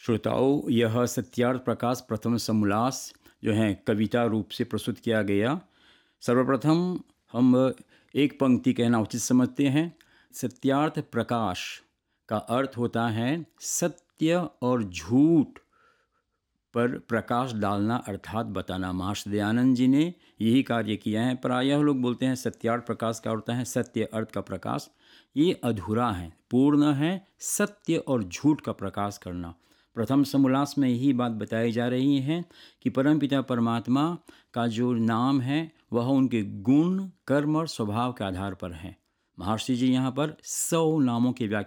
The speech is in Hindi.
श्रोताओं, यह सत्यार्थ प्रकाश प्रथम समोल्लास जो है कविता रूप से प्रस्तुत किया गया। सर्वप्रथम हम एक पंक्ति कहना उचित समझते हैं। सत्यार्थ प्रकाश का अर्थ होता है सत्य और झूठ पर प्रकाश डालना अर्थात बताना। महर्षि दयानंद जी ने यही कार्य किया है। प्रायः लोग बोलते हैं सत्यार्थ प्रकाश का होता है सत्य अर्थ का प्रकाश। ये अधूरा है, पूर्ण है सत्य और झूठ का प्रकाश करना। प्रथम समोल्लास में यही बात बताई जा रही है कि परमपिता परमात्मा का जो नाम है वह उनके गुण, कर्म और स्वभाव के आधार पर है। महर्षि जी यहाँ पर 100 नामों की व्याख्या